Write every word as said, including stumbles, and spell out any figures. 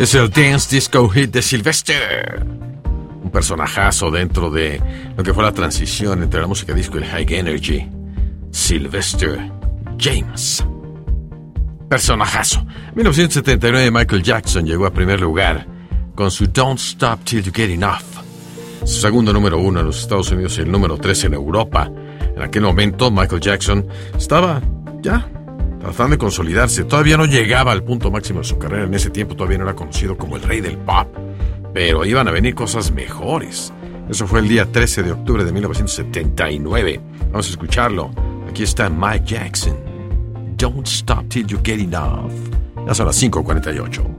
Es el Dance Disco Hit de Sylvester. Un personajazo dentro de lo que fue la transición entre la música disco y el high energy. Sylvester James. Personajazo. En mil novecientos setenta y nueve Michael Jackson llegó a primer lugar con su Don't Stop Till You Get Enough. Su segundo número uno en los Estados Unidos y el número tres en Europa. En aquel momento Michael Jackson estaba ya tratando de consolidarse. Todavía no llegaba al punto máximo de su carrera. En ese tiempo todavía no era conocido como el rey del pop. Pero iban a venir cosas mejores. Eso fue el día trece de octubre de mil novecientos setenta y nueve. Vamos a escucharlo. Aquí está Mike Jackson. Don't Stop Till You Get Enough. Ya son las cinco cuarenta y ocho.